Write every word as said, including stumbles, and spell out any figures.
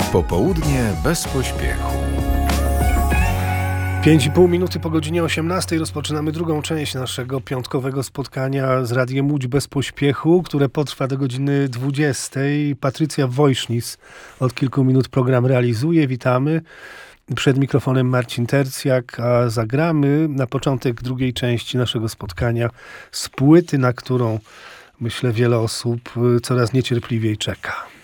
Popołudnie bez pośpiechu. Pięć i pół minuty po godzinie osiemnastej rozpoczynamy drugą część naszego piątkowego spotkania z Radiem Łódź bez pośpiechu, które potrwa do godziny dwudziestej. Patrycja Wojsznis od kilku minut program realizuje. Witamy. Przed mikrofonem Marcin Tercjak, a zagramy na początek drugiej części naszego spotkania z płyty, na którą, myślę, wiele osób coraz niecierpliwiej czeka.